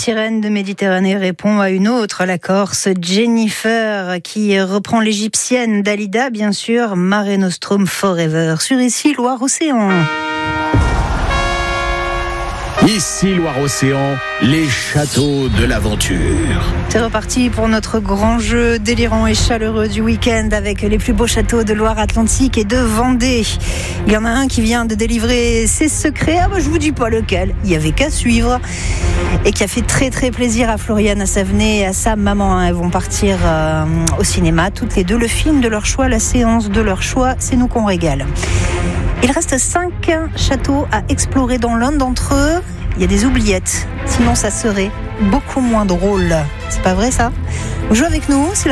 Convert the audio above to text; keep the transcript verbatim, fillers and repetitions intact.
sirène de Méditerranée répond à une autre, la Corse, Jennifer, qui reprend l'égyptienne Dalida, bien sûr, Mare Nostrum Forever, sur ici Loire-Océan. Ici Loire-Océan, les châteaux de l'aventure. C'est reparti pour notre grand jeu délirant et chaleureux du week-end avec les plus beaux châteaux de Loire-Atlantique et de Vendée. Il y en a un qui vient de délivrer ses secrets, ah bah je vous dis pas lequel, il y avait qu'à suivre, et qui a fait très très plaisir à Floriane, à Savenay et à sa maman. Elles vont partir euh, au cinéma toutes les deux, le film de leur choix, la séance de leur choix, c'est nous qu'on régale. Il reste cinq châteaux à explorer. Dans l'un d'entre eux, il y a des oubliettes. Sinon, ça serait beaucoup moins drôle. C'est pas vrai, ça ? Jouez avec nous, c'est